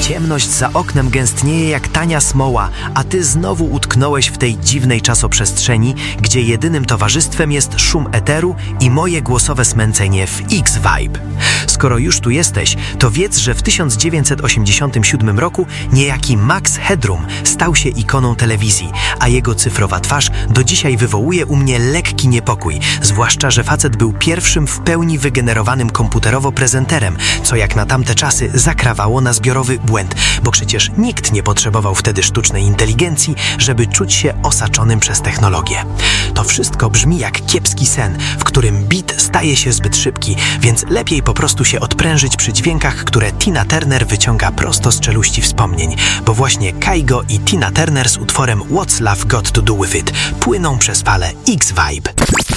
Ciemność za oknem gęstnieje jak tania smoła, a ty znowu utknąłeś w tej dziwnej czasoprzestrzeni, gdzie jedynym towarzystwem jest szum eteru i moje głosowe smęcenie w X-Vibe. Skoro już tu jesteś, to wiedz, że w 1987 roku niejaki Max Headroom stał się ikoną telewizji, a jego cyfrowa twarz do dzisiaj wywołuje u mnie lekki niepokój, zwłaszcza, że facet był pierwszym w pełni wygenerowanym komputerowo prezenterem, co jak na tamte czasy zakrawało na zbiorowy błęd, bo przecież nikt nie potrzebował wtedy sztucznej inteligencji, żeby czuć się osaczonym przez technologię. To wszystko brzmi jak kiepski sen, w którym beat staje się zbyt szybki, więc lepiej po prostu się odprężyć przy dźwiękach, które Tina Turner wyciąga prosto z czeluści wspomnień, bo właśnie Kygo i Tina Turner z utworem What's Love Got to Do With It płyną przez fale X-Vibe.